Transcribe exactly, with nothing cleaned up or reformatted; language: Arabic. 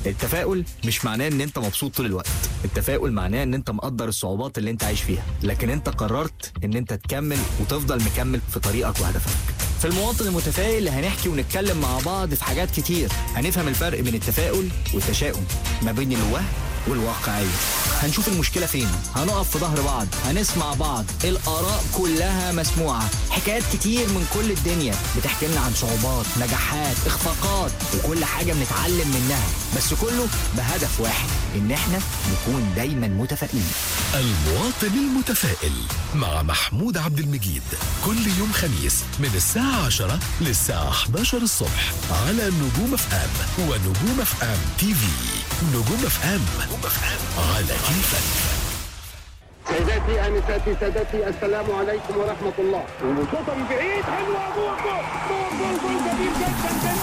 التفاؤل مش معناه ان انت مبسوط طول الوقت، التفاؤل معناه ان انت مقدر الصعوبات اللي انت عايش فيها، لكن انت قررت ان انت تكمل وتفضل مكمل في طريقك وهدفك. في المواطن المتفائل هنحكي ونتكلم مع بعض في حاجات كتير، هنفهم الفرق بين التفاؤل والتشاؤم، ما بين الوهم والواقعية. هنشوف المشكلة فين، هنقف في ظهر بعض، هنسمع بعض، الآراء كلها مسموعة، حكايات كتير من كل الدنيا بتحكي لنا عن صعوبات، نجاحات، اخفاقات، وكل حاجة بنتعلم منها، بس كله بهدف واحد، ان احنا نكون دايما متفائلين. المواطن المتفائل مع محمود عبد المجيد، كل يوم خميس من الساعة عشرة للساعة إحدى عشرة الصبح على نجوم اف ام ونجوم اف ام تي في. نجوم اف ام على كيفك. سيداتي انساتي سادتي، السلام عليكم ورحمه الله. وشوطه من بعيد حلوه، جول جول جول جول جميل جدا جدا.